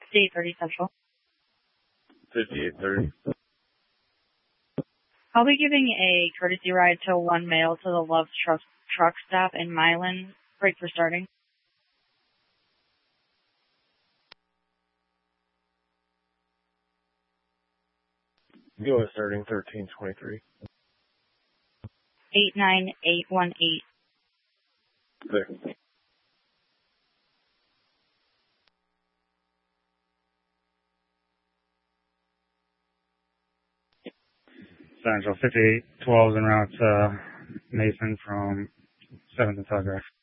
5830 Central. 5830. I'll be giving a courtesy ride to one male to the Love's truck stop in Milan. Break for starting. Go ahead, starting 1323. 89818. There. Central 5812 en route to Mason from 7th and Telegraph.